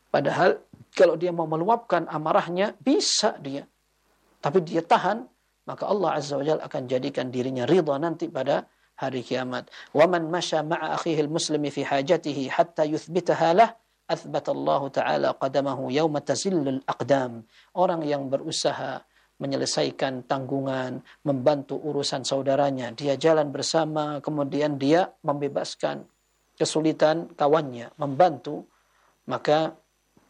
Padahal kalau dia mau meluapkan amarahnya, bisa dia. Tapi dia tahan, maka Allah Azza wa Jalla akan jadikan dirinya ridha nanti pada hari kiamat. Wa man masya ma'a akhihi al-muslimi fi hajatihi hatta yuthbitaha lah, athbata Allah Ta'ala qadamahu yawma tazillul aqdam. Orang yang berusaha menyelesaikan tanggungan, membantu urusan saudaranya, dia jalan bersama, kemudian dia membebaskan kesulitan kawannya, membantu, maka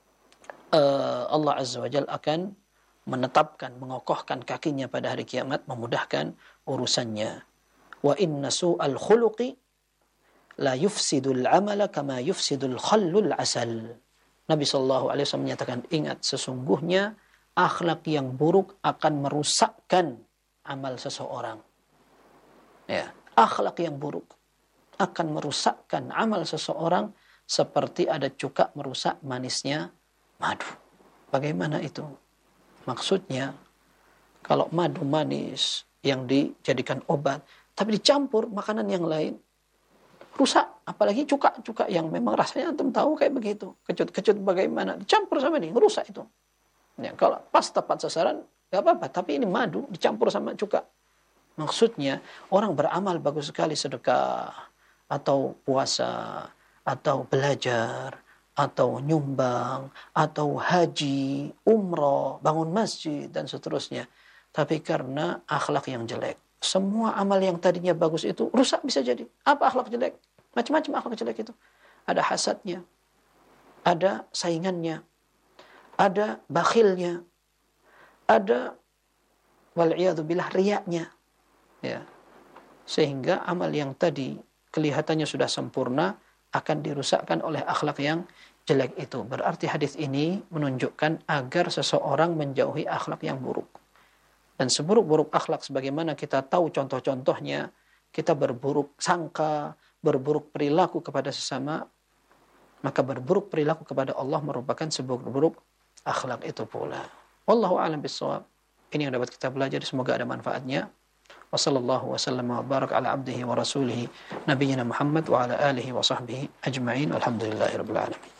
Allah Azza wa Jalla akan menetapkan, mengokohkan kakinya pada hari kiamat, memudahkan urusannya. Wa inna su'al khuluqi la yufsidul amala kama yufsidul khallul asal. Nabi SAW menyatakan, ingat, sesungguhnya akhlak yang buruk akan merusakkan amal seseorang. Ya, akhlak yang buruk akan merusakkan amal seseorang seperti ada cuka merusak manisnya madu. Bagaimana itu? Maksudnya, kalau madu manis yang dijadikan obat, tapi dicampur makanan yang lain, rusak. Apalagi cuka-cuka yang memang rasanya antum tahu kayak begitu. Kecut-kecut bagaimana, dicampur sama ini, rusak itu. Ya, kalau pas tepat sasaran, gak apa-apa. Tapi ini madu dicampur sama cuka. Maksudnya, orang beramal bagus sekali, sedekah, atau puasa, atau belajar, atau nyumbang, atau haji, umroh, bangun masjid, dan seterusnya. Tapi karena akhlak yang jelek, semua amal yang tadinya bagus itu rusak bisa jadi. Apa akhlak jelek? Macam-macam akhlak jelek itu. Ada hasadnya, ada saingannya, ada bakhilnya, ada wal'iyadzubillah riyaknya. Ya. Sehingga amal yang tadi kelihatannya sudah sempurna akan dirusakkan oleh akhlak yang jelek itu. Berarti hadis ini menunjukkan agar seseorang menjauhi akhlak yang buruk. Dan seburuk-buruk akhlak sebagaimana kita tahu contoh-contohnya, kita berburuk sangka, berburuk perilaku kepada sesama, maka berburuk perilaku kepada Allah merupakan seburuk-buruk akhlak itu pula. Wallahu a'lam bishawab. Ini yang dapat kita belajar, semoga ada manfaatnya. Wa sallallahu wa sallama wa barak ala abdihi wa rasulihi nabiyyina Muhammad wa ala alihi wa sahbihi ajma'in. Alhamdulillahirabbil alamin.